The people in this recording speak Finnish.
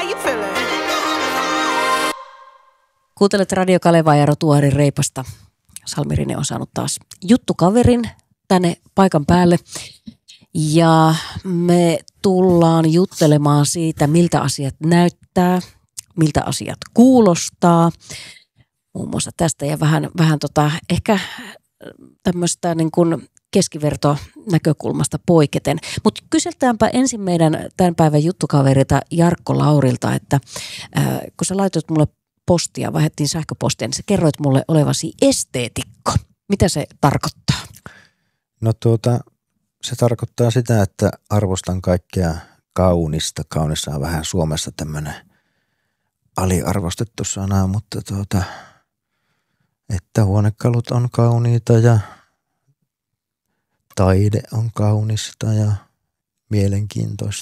how you feeling? Kuuntelet Radio Kalevaa ja Rotuaarin Reipasta. Salmi Rine on saanut taas juttukaverin tänne paikan päälle. Ja me tullaan juttelemaan siitä, miltä asiat näyttää, miltä asiat kuulostaa. Muun muassa tästä ja vähän ehkä tämmöistä niin kuin keskivertonäkökulmasta poiketen. Mutta kyseltäänpä ensin meidän tämän päivän juttukaverilta Jarkko Laurilta, että kun sä laitoit mulle postia, vaihdettiin sähköpostia, niin sä kerroit mulle olevasi esteetikko. Mitä se tarkoittaa? No se tarkoittaa sitä, että arvostan kaikkea kaunista. Kaunissa on vähän Suomessa tämmöinen aliarvostettu sana, mutta että huonekalut on kauniita ja taide on kaunista ja mielenkiintoista